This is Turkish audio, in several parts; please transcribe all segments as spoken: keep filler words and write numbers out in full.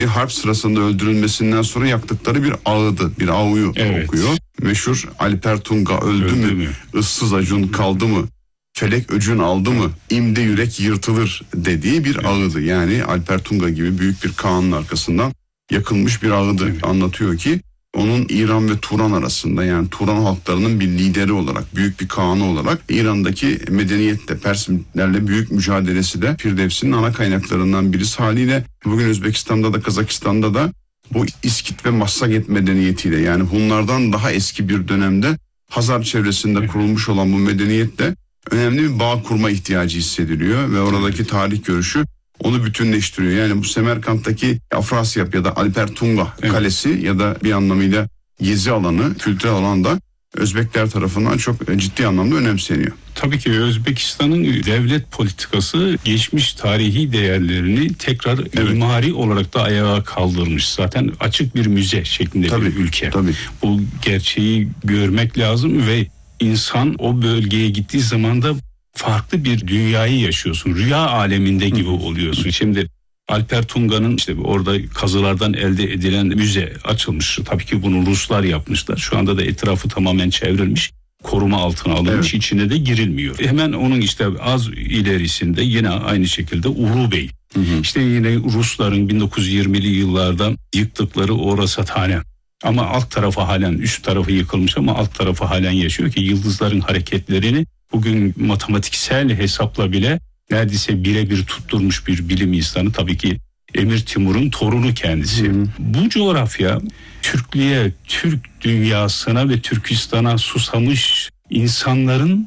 bir harp sırasında öldürülmesinden sonra yaktıkları bir ağıdı, bir ağuyu evet. okuyor. Meşhur Alper Tunga öldü, öldü mü? mü? Issız acun kaldı mı? Felek öcün aldı mı? İmde yürek yırtılır dediği bir evet. ağıdı. Yani Alper Tunga gibi büyük bir kağanın arkasından yakılmış bir ağıdı evet. anlatıyor ki onun İran ve Turan arasında, yani Turan halklarının bir lideri olarak, büyük bir kağanı olarak İran'daki medeniyetle, Perslerle büyük mücadelesi de Firdevsi'nin ana kaynaklarından birisi. Haliyle bugün Özbekistan'da da Kazakistan'da da bu İskit ve Massaget medeniyetiyle, yani Hunlardan daha eski bir dönemde Hazar çevresinde kurulmuş olan bu medeniyetle önemli bir bağ kurma ihtiyacı hissediliyor ve oradaki tarih görüşü onu bütünleştiriyor. Yani bu Semerkant'taki Afrasiyap ya da Alper Tunga evet. kalesi ya da bir anlamıyla gezi alanı, kültürel alanda Özbekler tarafından çok ciddi anlamda önemseniyor. Tabii ki Özbekistan'ın devlet politikası geçmiş tarihi değerlerini tekrar evet. mimari olarak da ayağa kaldırmış. Zaten açık bir müze şeklinde tabii, bir ülke. Tabii. Bu gerçeği görmek lazım ve insan o bölgeye gittiği zaman da farklı bir dünyayı yaşıyorsun. Rüya aleminde gibi oluyorsun. Şimdi Alper Tunga'nın işte orada kazılardan elde edilen müze açılmış. Tabii ki bunu Ruslar yapmışlar. Şu anda da etrafı tamamen çevrilmiş. Koruma altına alınmış. Evet. İçine de girilmiyor. Hemen onun işte az ilerisinde yine aynı şekilde Ulu Bey. Hı hı. İşte yine Rusların bin dokuz yüz yirmili yıllarda yıktıkları o rasathane. Ama alt tarafı halen, üst tarafı yıkılmış ama alt tarafı halen yaşıyor ki yıldızların hareketlerini bugün matematiksel hesapla bile neredeyse birebir tutturmuş bir bilim insanı. Tabii ki Emir Timur'un torunu kendisi. Hı hı. Bu coğrafya Türklüğe, Türk dünyasına ve Türkistan'a susamış insanların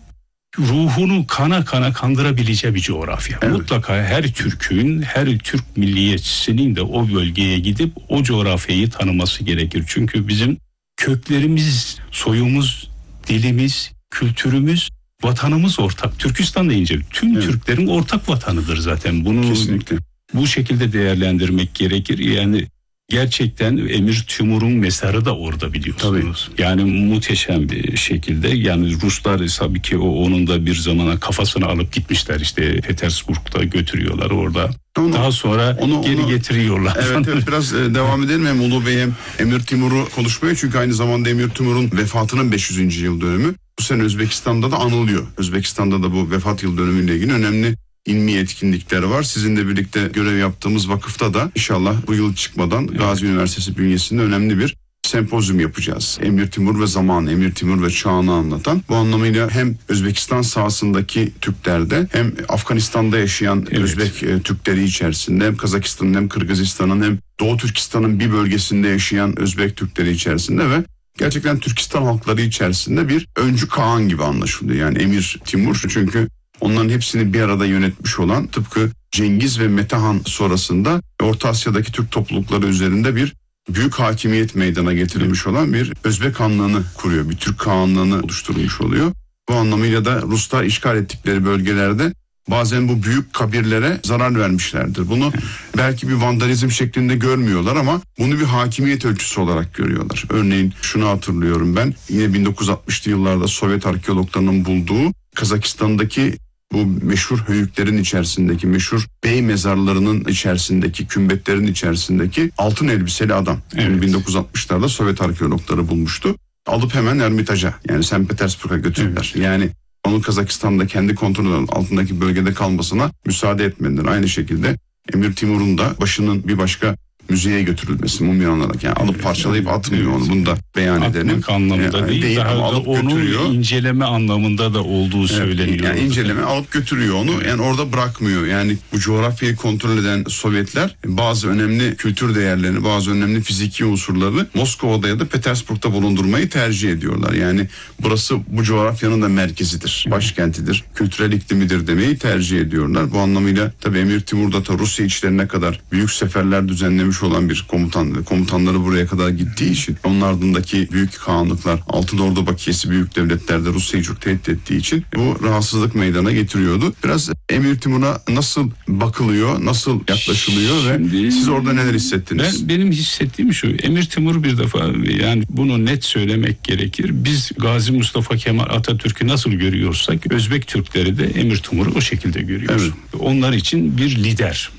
ruhunu kana kana kandırabileceği bir coğrafya. Evet. Mutlaka her Türk'ün, her Türk milliyetçisinin de o bölgeye gidip o coğrafyayı tanıması gerekir. Çünkü bizim köklerimiz, soyumuz, dilimiz, kültürümüz, vatanımız ortak. Türkistan deyince tüm evet. Türklerin ortak vatanıdır zaten. Bunu kesinlikle bu şekilde değerlendirmek gerekir. Yani gerçekten Emir Timur'un mezarı da orada biliyorsunuz. Tabii. Yani muhteşem bir şekilde. Yani Ruslar tabii ki o onun da bir zamana kafasını alıp gitmişler, işte Petersburg'da götürüyorlar orada. Onu, Daha sonra onu, geri onu, getiriyorlar. Evet, evet biraz e, devam edelim hem Ulu Bey hem Emir Timur'u konuşmaya. Çünkü aynı zamanda Emir Timur'un vefatının beş yüzüncü yıl dönümü. Bu sene Özbekistan'da da anılıyor. Özbekistan'da da bu vefat yıl dönümüyle ilgili önemli ilmi etkinlikler var. Sizinle birlikte görev yaptığımız vakıfta da inşallah bu yıl çıkmadan evet. Gazi Üniversitesi bünyesinde önemli bir sempozyum yapacağız. Emir Timur ve zaman, Emir Timur ve çağını anlatan. Bu anlamıyla hem Özbekistan sahasındaki Türklerde hem Afganistan'da yaşayan evet. Özbek e, Türkleri içerisinde hem Kazakistan'ın hem Kırgızistan'ın hem Doğu Türkistan'ın bir bölgesinde yaşayan Özbek Türkleri içerisinde ve gerçekten Türkistan halkları içerisinde bir öncü kağan gibi anlaşılıyor. Yani Emir Timur çünkü onların hepsini bir arada yönetmiş olan, tıpkı Cengiz ve Metehan sonrasında Orta Asya'daki Türk toplulukları üzerinde bir büyük hakimiyet meydana getirilmiş olan bir Özbek Hanlığını kuruyor. Bir Türk Kağanlığını oluşturmuş oluyor. Bu anlamıyla da Ruslar işgal ettikleri bölgelerde bazen bu büyük kabirlere zarar vermişlerdir. Bunu belki bir vandalizm şeklinde görmüyorlar ama bunu bir hakimiyet ölçüsü olarak görüyorlar. Örneğin şunu hatırlıyorum ben, yine bin dokuz yüz altmışlı yıllarda Sovyet arkeologlarının bulduğu Kazakistan'daki bu meşhur höyüklerin içerisindeki, meşhur bey mezarlarının içerisindeki, kümbetlerin içerisindeki altın elbiseli adam. Evet. Yani bin dokuz yüz altmışlarda Sovyet arkeologları bulmuştu. Alıp hemen Ermitaja, yani Sankt Petersburg'a götürdüler. Evet. Yani onun Kazakistan'da kendi kontrolü altındaki bölgede kalmasına müsaade etmediler. Aynı şekilde Emir Timur'un da başının bir başka müzeye götürülmesi mumyalanarak, yani alıp parçalayıp atmıyor evet. onu, bunu da beyan edelim. Atmak anlamında yani değil, değil daha da alıp onu götürüyor. İnceleme anlamında da olduğu evet, söyleniyor. Yani inceleme alıp götürüyor onu, evet. yani orada bırakmıyor. Yani bu coğrafyayı kontrol eden Sovyetler bazı önemli kültür değerlerini, bazı önemli fiziki unsurları Moskova'da ya da Petersburg'da bulundurmayı tercih ediyorlar. Yani burası bu coğrafyanın da merkezidir, evet. başkentidir, kültürel iklimidir demeyi tercih ediyorlar. Bu anlamıyla tabii Emir Timur da Rusya içlerine kadar büyük seferler düzenlemiş olan bir komutan, komutanları buraya kadar gittiği için, onun ardındaki büyük kağanlıklar, Altın Ordu bakiyesi büyük devletlerde Rusya'yı çok tehdit ettiği için bu rahatsızlık meydana getiriyordu. Biraz Emir Timur'a nasıl bakılıyor, nasıl yaklaşılıyor Şimdi, ve siz orada neler hissettiniz? Ben, benim hissettiğim şu, Emir Timur bir defa, yani bunu net söylemek gerekir. Biz Gazi Mustafa Kemal Atatürk'ü nasıl görüyorsak Özbek Türkleri de Emir Timur'u o şekilde görüyor. Evet. Onlar için bir lider.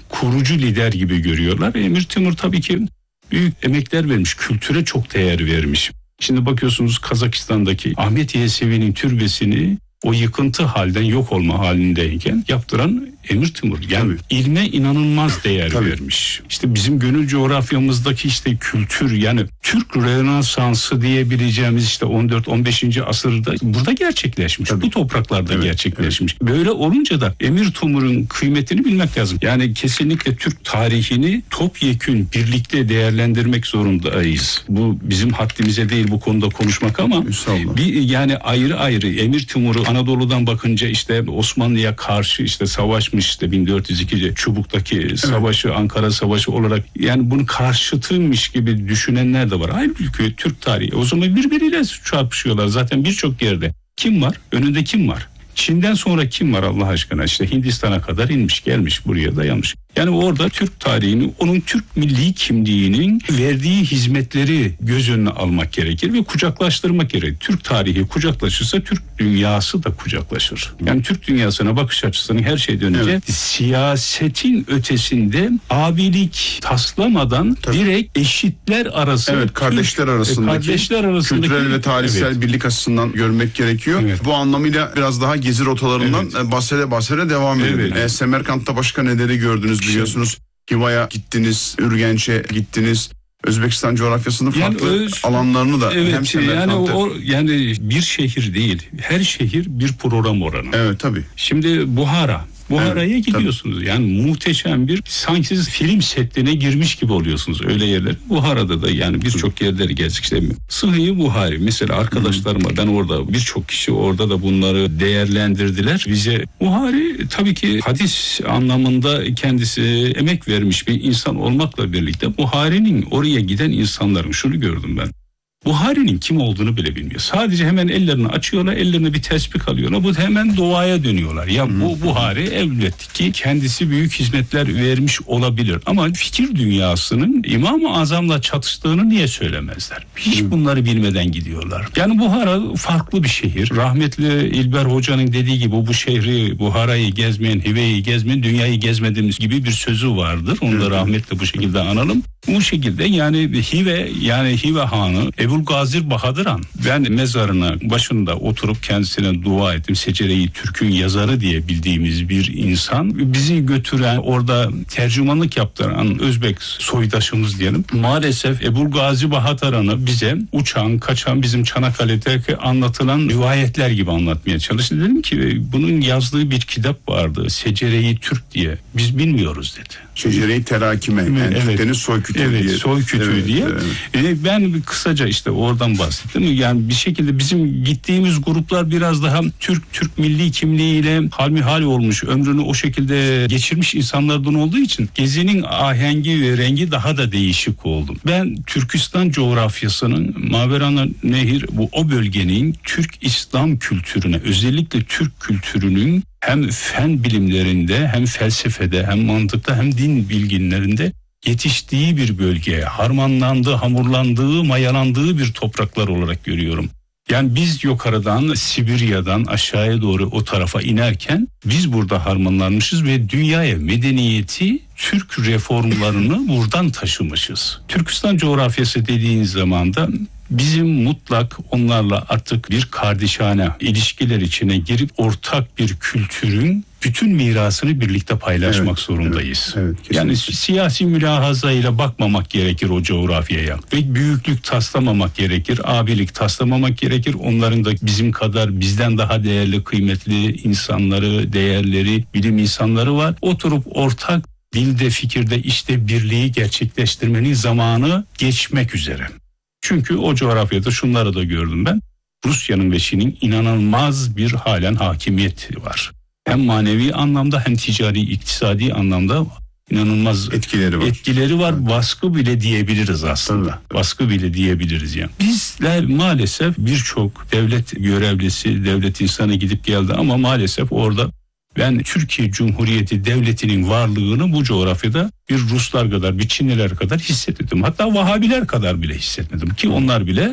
kurucu lider gibi görüyorlar. Emir Timur tabii ki büyük emekler vermiş, kültüre çok değer vermiş. Şimdi bakıyorsunuz Kazakistan'daki Ahmet Yesevi'nin türbesini o yıkıntı halden yok olma halindeyken yaptıran Emir Timur. Yani tabii. ilme inanılmaz değer tabii. vermiş. İşte bizim gönül coğrafyamızdaki işte kültür, yani Türk Rönesansı diyebileceğimiz işte on dört on beşinci asırda burada gerçekleşmiş. Tabii. Bu topraklarda evet, gerçekleşmiş. Evet. Böyle olunca da Emir Timur'un kıymetini bilmek lazım. Yani kesinlikle Türk tarihini topyekün birlikte değerlendirmek zorundayız. Bu bizim haddimize değil bu konuda konuşmak ama İnşallah. bir yani ayrı ayrı Emir Timur'u Anadolu'dan bakınca işte Osmanlı'ya karşı işte savaşmış, işte bin dört yüz iki Çubuk'taki savaşı, evet. Ankara Savaşı olarak, yani bunun karşıtıymış gibi düşünenler de var. Halbuki Türk tarihi o zaman birbiriyle çarpışıyorlar zaten birçok yerde. Kim var? Önünde kim var? Çin'den sonra kim var Allah aşkına? İşte Hindistan'a kadar inmiş, gelmiş, buraya dayanmış. Yani orada Türk tarihini, onun Türk milli kimliğinin verdiği hizmetleri göz önüne almak gerekir ve kucaklaştırmak gerekir. Türk tarihi kucaklaşırsa Türk dünyası da kucaklaşır. Yani Türk dünyasına bakış açısının her şeyden önce evet. siyasetin ötesinde abilik taslamadan Tabii. direkt eşitler arası, evet, kardeşler Türk, arasındaki kardeşler arasındaki kültürel ve tarihsel evet. birlik açısından görmek gerekiyor. Evet. Bu anlamıyla biraz daha gezi rotalarından evet. bahsede bahsede devam edelim. Evet. E, Semerkant'ta başka neleri gördünüz biliyorsunuz. Hiva'ya gittiniz, Ürgenç'e gittiniz. Özbekistan coğrafyasının farklı yani öz, alanlarını da evet, hem Semerkant'ta. Yani o yani bir şehir değil. Her şehir bir program oranı. Evet tabii. Şimdi Buhara Buhara'ya evet, gidiyorsunuz. Tabii. Yani muhteşem bir, sanki siz film setine girmiş gibi oluyorsunuz öyle yerler. Buhara'da da yani birçok yerleri gezdik işte. Sıhhi Buhari mesela arkadaşlarım var. Ben orada birçok kişi orada da bunları değerlendirdiler. Bize Buhari tabii ki hadis anlamında kendisi emek vermiş bir insan olmakla birlikte Buhari'nin oraya giden insanların şunu gördüm ben. Buhari'nin kim olduğunu bile bilmiyor. Sadece hemen ellerini açıyorlar, ellerine bir tesbih alıyorlar. Bu hemen doğaya dönüyorlar. Ya bu Buhari elbette ki kendisi büyük hizmetler vermiş olabilir. Ama fikir dünyasının İmam-ı Azam'la çatıştığını niye söylemezler? Hiç bunları bilmeden gidiyorlar. Yani Buhara farklı bir şehir. Rahmetli İlber Hoca'nın dediği gibi bu şehri, Buhara'yı gezmeyen, Hive'yi gezmeyen, dünyayı gezmediğimiz gibi bir sözü vardır. Onu da rahmetle bu şekilde analım. Bu şekilde yani Hive, yani Hive Hanı Ebu Gazir Bahadır Han. Ben mezarına başında oturup kendisine dua ettim. Secere-i Türk'ün yazarı diye bildiğimiz bir insan. Bizi götüren, orada tercümanlık yaptıran Özbek soydaşımız diyelim. Maalesef Ebu Gazir Bahadır Han'ı bize uçan, kaçan bizim Çanakkale'deki anlatılan rivayetler gibi anlatmaya çalıştı. Dedim ki bunun yazdığı bir kitap vardı. Secere-i Türk diye. Biz bilmiyoruz dedi. Secere-i Terakime. Yani evet. Türklerin soy kütüğü evet, diye. soy kütüğü evet, diye. Evet. E, ben kısaca işte oradan bahsettim. Yani bir şekilde bizim gittiğimiz gruplar biraz daha Türk Türk milli kimliğiyle halmihal olmuş, ömrünü o şekilde geçirmiş insanlardan olduğu için gezinin ahengi ve rengi daha da değişik oldu. Ben Türkistan coğrafyasının Maverana Nehir, bu o bölgenin Türk İslam kültürüne, özellikle Türk kültürünün hem fen bilimlerinde, hem felsefede, hem mantıkta, hem din bilginlerinde yetiştiği bir bölge, harmanlandığı, hamurlandığı, mayalandığı bir topraklar olarak görüyorum. Yani biz yukarıdan, Sibirya'dan aşağıya doğru o tarafa inerken biz burada harmanlanmışız ve dünyaya medeniyeti, Türk reformlarını buradan taşımışız. Türkistan coğrafyası dediğiniz zaman da bizim mutlak onlarla artık bir kardeşane ilişkiler içine girip ortak bir kültürün bütün mirasını birlikte paylaşmak evet, zorundayız. Evet, evet, yani siyasi mülahazayla bakmamak gerekir o coğrafyaya. Ve büyüklük taslamamak gerekir, abilik taslamamak gerekir. Onların da bizim kadar, bizden daha değerli, kıymetli insanları, değerleri, bilim insanları var. Oturup ortak dilde, fikirde, işte birliği gerçekleştirmenin zamanı geçmek üzere. Çünkü o coğrafyada şunları da gördüm ben. Rusya'nın ve Çin'in inanılmaz bir halen hakimiyeti var. Hem manevi anlamda hem ticari, iktisadi anlamda inanılmaz etkileri var. Etkileri var. Evet. Baskı bile diyebiliriz aslında. Evet. Baskı bile diyebiliriz yani. Bizler maalesef birçok devlet görevlisi, devlet insanı gidip geldi ama maalesef orada ben Türkiye Cumhuriyeti Devleti'nin varlığını bu coğrafyada bir Ruslar kadar, bir Çinliler kadar hissetmedim. Hatta Vahabiler kadar bile hissetmedim ki onlar bile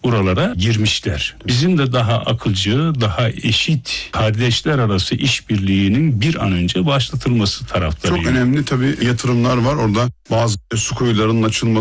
buralara girmişler. Bizim de daha akılcı, daha eşit kardeşler arası işbirliğinin bir an önce başlatılması taraftarıyım. Çok önemli tabii yatırımlar var orada. Bazı su kuyularının açılması